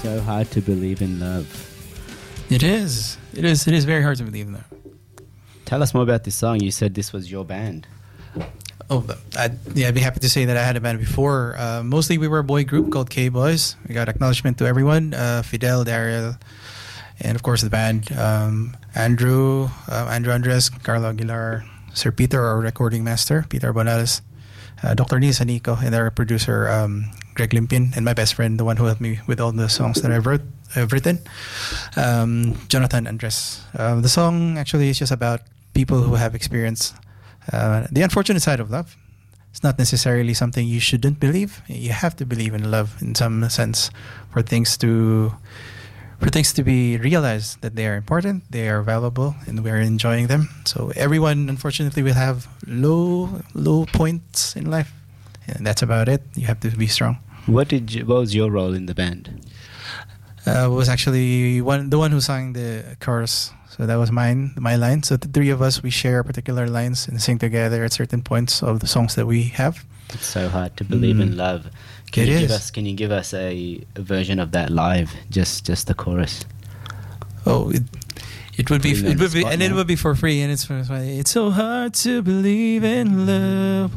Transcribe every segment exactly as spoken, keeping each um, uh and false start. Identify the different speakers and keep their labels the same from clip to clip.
Speaker 1: so hard to believe in love.
Speaker 2: It is. It is. It is very hard to believe in that.
Speaker 1: Tell us more about this song. You said this was your band.
Speaker 2: Oh, I'd, yeah, I'd be happy to say that I had a band before. Uh, mostly we were a boy group called K-Boys. We got acknowledgement to everyone. Uh, Fidel, Daryl, and of course the band. Um, Andrew, uh, Andrew Andres, Carlo Aguilar, Sir Peter, our recording master, Peter Bonales, uh, Doctor Nisa Nico, and our producer, um, Greg Limpin, and my best friend, the one who helped me with all the songs that I've, wrote, I've written, um, Jonathan Andres. Uh, the song actually is just about people who have experienced uh, the unfortunate side of love. It's not necessarily something you shouldn't believe. You have to believe in love in some sense for things to for things to be realized that they are important, they are valuable, and we are enjoying them. So everyone, unfortunately, will have low low points in life, and that's about it. You have to be strong.
Speaker 1: What did you, what was your role in the band?
Speaker 2: Uh, was actually one the one who sang the chorus. So that was mine, my line. So the three of us, we share particular lines and sing together at certain points of the songs that we have.
Speaker 1: It's so hard to believe mm. in love. Can
Speaker 2: it
Speaker 1: you
Speaker 2: is.
Speaker 1: give us? Can you give us a, a version of that live? Just just the chorus.
Speaker 2: Oh, it, it would be
Speaker 1: Putting
Speaker 2: it would be
Speaker 1: spot,
Speaker 2: and
Speaker 1: man.
Speaker 2: it would be for free. And it's for, it's so hard to believe in love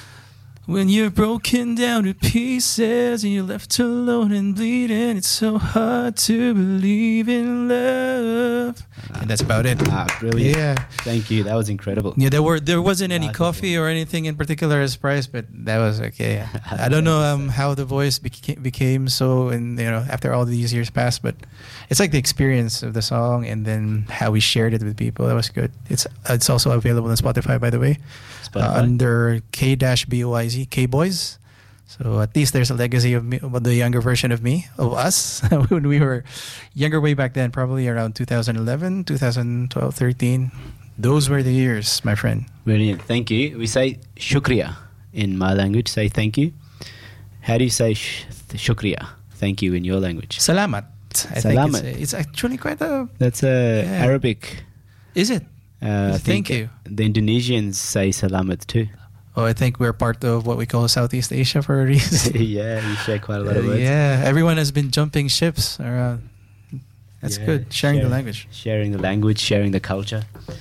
Speaker 2: when you're broken down to pieces and you're left alone and bleeding. It's so hard to believe in love.
Speaker 1: Ah,
Speaker 2: and that's about it.
Speaker 1: Ah, brilliant!
Speaker 2: Yeah.
Speaker 1: Thank you. That was incredible.
Speaker 2: Yeah, there were there wasn't any
Speaker 1: Ah,
Speaker 2: coffee or anything in particular as price, but that was okay. Yeah. I don't know um, how the voice beca- became so, and you know, after all these years passed, but it's like the experience of the song and then how we shared it with people. That was good. It's it's also available on Spotify, by the way, uh, under K B O I Z K Boys. So at least there's a legacy of me, of the younger version of me, of us, when we were younger way back then, probably around two thousand eleven, two thousand twelve, thirteen. Those were the years, my friend.
Speaker 1: Brilliant. Thank you. We say shukriya in my language. Say thank you. How do you say sh- shukriya? Thank you in your language.
Speaker 2: Salamat. I
Speaker 1: Salamat.
Speaker 2: think it's, it's actually quite a...
Speaker 1: That's a
Speaker 2: Yeah.
Speaker 1: Arabic.
Speaker 2: Is it?
Speaker 1: Uh, I
Speaker 2: Thank
Speaker 1: think
Speaker 2: you.
Speaker 1: The Indonesians say salamat too.
Speaker 2: Oh, I think we're part of what we call Southeast Asia for a reason.
Speaker 1: Yeah, you share quite a lot of
Speaker 2: Uh,
Speaker 1: words.
Speaker 2: yeah, everyone has been jumping ships around. That's
Speaker 1: Yeah,
Speaker 2: good. Sharing the language.
Speaker 1: Sharing the language, sharing the culture.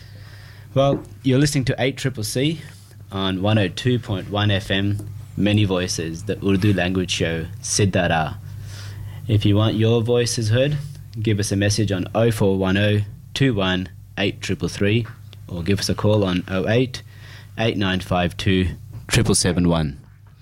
Speaker 1: Well, you're listening to eight C C C on one oh two point one F M, Many Voices, the Urdu language show, Siddhara. If you want your voices heard, give us a message on oh four one oh, two one eight three three three or give us a call on oh eight, eight nine five two, seven seven seven one.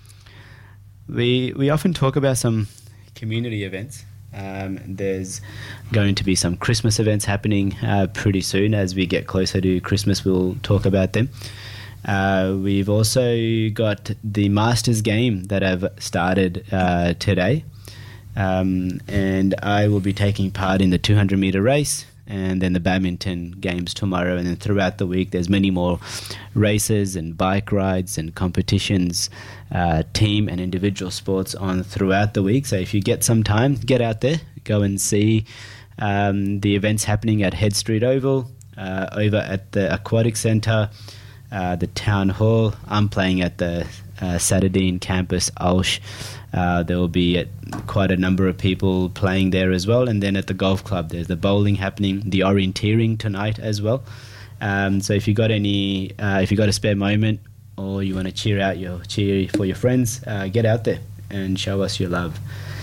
Speaker 1: We, we often talk about some community events. Um, there's going to be some Christmas events happening uh, pretty soon. As we get closer to Christmas, we'll talk about them. Uh, we've also got the Masters game that have started uh, today. Um, and I will be taking part in the two hundred metre race and then the badminton games tomorrow. And then throughout the week, there's many more races and bike rides and competitions, uh, team and individual sports on throughout the week. So if you get some time, get out there, go and see um, the events happening at Head Street Oval, uh, over at the Aquatic Centre, uh, the Town Hall. I'm playing at the uh, Saturdine campus, Alsh. Uh, there will be uh, quite a number of people playing there as well. And then at the golf club, there's the bowling happening, the orienteering tonight as well. Um, so if you got any, uh, if you got a spare moment or you want to cheer out your cheer for your friends, uh, get out there and show us your love.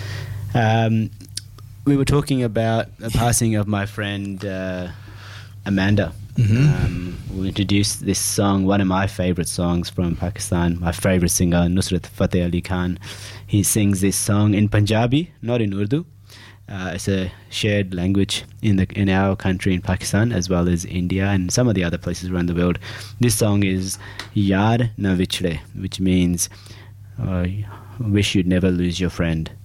Speaker 1: Um, we were talking about the passing of my friend uh, Amanda.
Speaker 2: Mm-hmm.
Speaker 1: Um, we'll introduce this song, one of my favourite songs from Pakistan, my favourite singer, Nusrat Fateh Ali Khan. He sings this song in Punjabi, not in Urdu. Uh, it's a shared language in the in our country, in Pakistan, as well as India and some of the other places around the world. This song is Yaar Na Vichde, which means uh, wish you'd never lose your friend.